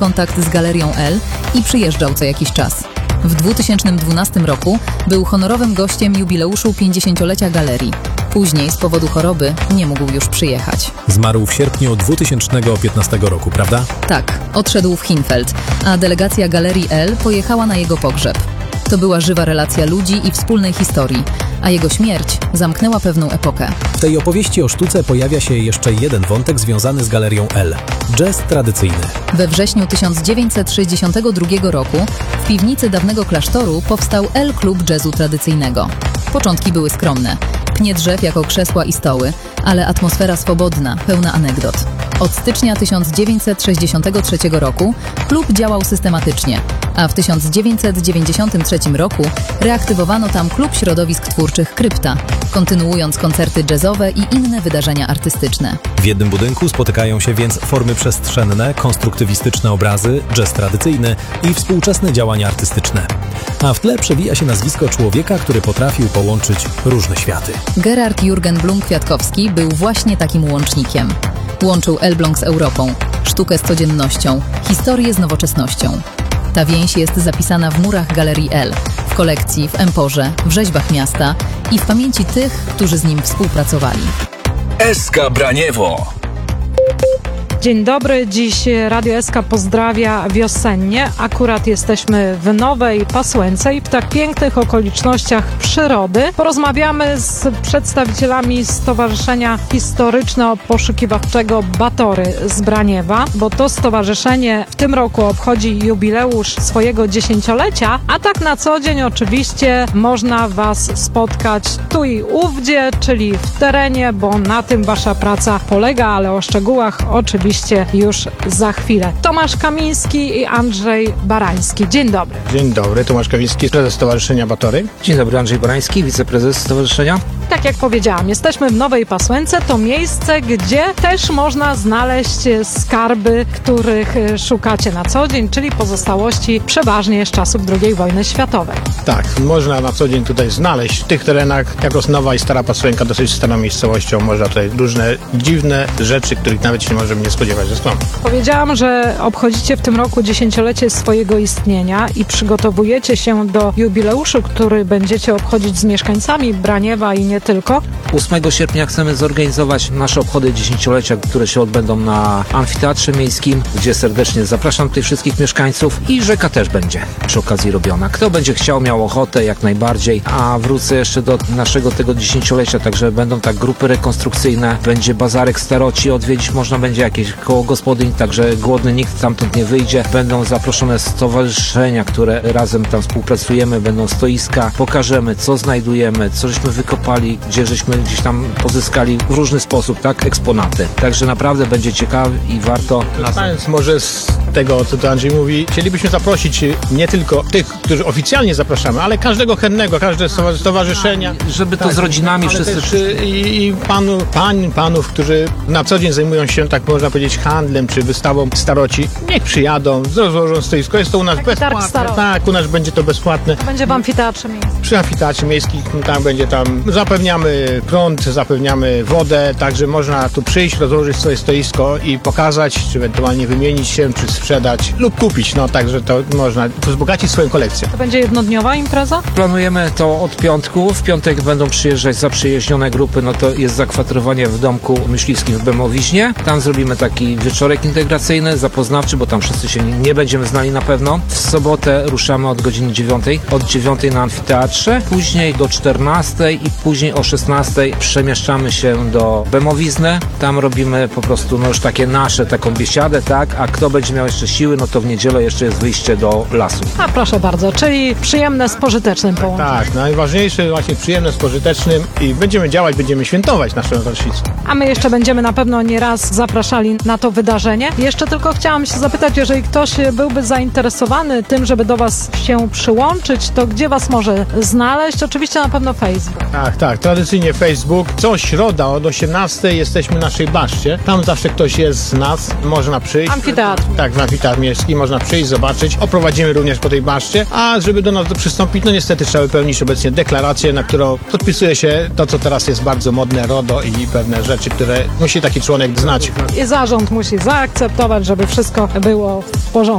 kontakt z Galerią L i przyjeżdżał co jakiś czas. W 2012 roku był honorowym gościem jubileuszu 50-lecia galerii. Później z powodu choroby nie mógł już przyjechać. Zmarł w sierpniu 2015 roku, prawda? Tak, odszedł w Hinfeld, a delegacja Galerii L pojechała na jego pogrzeb. To była żywa relacja ludzi i wspólnej historii, a jego śmierć zamknęła pewną epokę. W tej opowieści o sztuce pojawia się jeszcze jeden wątek związany z Galerią L. Jazz tradycyjny. We wrześniu 1962 roku w piwnicy dawnego klasztoru powstał L Klub Jazzu Tradycyjnego. Początki były skromne. Pnie drzew jako krzesła i stoły, ale atmosfera swobodna, pełna anegdot. Od stycznia 1963 roku klub działał systematycznie, a w 1993 roku reaktywowano tam klub środowisk twórczych Krypta, kontynuując koncerty jazzowe i inne wydarzenia artystyczne. W jednym budynku spotykają się więc formy przestrzenne, konstruktywistyczne obrazy, jazz tradycyjny i współczesne działania artystyczne. A w tle przewija się nazwisko człowieka, który potrafił połączyć różne światy. Gerard Jürgen Blum-Kwiatkowski był właśnie takim łącznikiem. Łączył Elbląg z Europą, sztukę z codziennością, historię z nowoczesnością. Ta więź jest zapisana w murach Galerii L, w kolekcji, w emporze, w rzeźbach miasta i w pamięci tych, którzy z nim współpracowali. SK Braniewo. Dzień dobry, dziś Radio SK pozdrawia wiosennie. Akurat jesteśmy w Nowej Pasłęce i w tak pięknych okolicznościach przyrody. Porozmawiamy z przedstawicielami Stowarzyszenia Historyczno-Poszukiwawczego Batory z Braniewa, bo to stowarzyszenie w tym roku obchodzi jubileusz swojego 10-lecia, a tak na co dzień oczywiście można Was spotkać tu i ówdzie, czyli w terenie, bo na tym Wasza praca polega, ale o szczegółach oczywiście już za chwilę. Tomasz Kamiński i Andrzej Barański. Dzień dobry. Dzień dobry, Tomasz Kamiński, prezes Stowarzyszenia Batory. Dzień dobry, Andrzej Barański, wiceprezes stowarzyszenia. Tak jak powiedziałam, jesteśmy w Nowej Pasłęce. To miejsce, gdzie też można znaleźć skarby, których szukacie na co dzień, czyli pozostałości przeważnie z czasów II wojny światowej. Tak, można na co dzień tutaj znaleźć. W tych terenach, jako Nowa i Stara Pasłęka, dosyć starą miejscowością, można tutaj różne dziwne rzeczy, których nawet się nie możemy nie spodziewać, że są. Powiedziałam, że obchodzicie w tym roku 10-lecie swojego istnienia i przygotowujecie się do jubileuszu, który będziecie obchodzić z mieszkańcami Braniewa i nie tylko. 8 sierpnia chcemy zorganizować nasze obchody 10-lecia, które się odbędą na Amfiteatrze Miejskim, gdzie serdecznie zapraszam tych wszystkich mieszkańców i rzeka też będzie przy okazji robiona. Kto będzie chciał, miał ochotę, jak najbardziej. A wrócę jeszcze do naszego tego 10-lecia, także będą tak grupy rekonstrukcyjne, będzie bazarek staroci odwiedzić, można będzie jakieś koło gospodyń, także głodny nikt stamtąd nie wyjdzie. Będą zaproszone stowarzyszenia, które razem tam współpracujemy, będą stoiska, pokażemy, co znajdujemy, co żeśmy wykopali, gdzie żeśmy gdzieś tam pozyskali w różny sposób, tak, eksponaty. Także naprawdę będzie ciekawe i warto. Korzystając może z tego, co tu Andrzej mówi, chcielibyśmy zaprosić nie tylko tych, którzy oficjalnie zapraszamy, ale każdego chętnego, każde stowarzyszenia. Żeby to z rodzinami wszyscy. Też i panów, którzy na co dzień zajmują się, tak można powiedzieć, handlem czy wystawą staroci. Niech przyjadą, rozłożą stoisko. Jest to u nas bezpłatne. Tak, u nas będzie to bezpłatne. Będzie w Amfiteatrze Miejskim. Przy Amfiteatrze Miejskim, tam zapewniamy prąd, zapewniamy wodę, także można tu przyjść, rozłożyć swoje stoisko i pokazać, czy ewentualnie wymienić się, czy sprzedać lub kupić. No także to można wzbogacić swoją kolekcję. To będzie jednodniowa impreza? Planujemy to od piątku. W piątek będą przyjeżdżać zaprzyjaźnione grupy, no to jest zakwaterowanie w domku myśliwskim w Bemowiźnie. Tam zrobimy taki wieczorek integracyjny, zapoznawczy, bo tam wszyscy się nie będziemy znali na pewno. W sobotę ruszamy od godziny 9. Od 9 na Amfiteatrze, później do 14 i później o 16 przemieszczamy się do Bemowizny. Tam robimy po prostu no już takie nasze, taką biesiadę, tak? A kto będzie miał jeszcze siły, no to w niedzielę jeszcze jest wyjście do lasu. A proszę bardzo, czyli przyjemne z pożytecznym połączeniem. Tak, najważniejsze właśnie przyjemne z pożytecznym i będziemy działać, będziemy świętować naszą rocznicę. A my jeszcze będziemy na pewno nieraz zapraszali na to wydarzenie. Jeszcze tylko chciałam się zapytać, jeżeli ktoś byłby zainteresowany tym, żeby do Was się przyłączyć, to gdzie Was może znaleźć? Oczywiście na pewno Facebook. Tak, tradycyjnie Facebook. Co środa od 18 jesteśmy w naszej baszcie. Tam zawsze ktoś jest z nas, można przyjść. Amfiteatr. Tak, w Amfiteatrze Miejskim można przyjść, zobaczyć. Oprowadzimy również po tej baszcie, a żeby do nas przystąpić, no niestety trzeba wypełnić obecnie deklarację, na którą podpisuje się to, co teraz jest bardzo modne, RODO i pewne rzeczy, które musi taki członek znać. I zarząd musi zaakceptować, żeby wszystko było w porządku.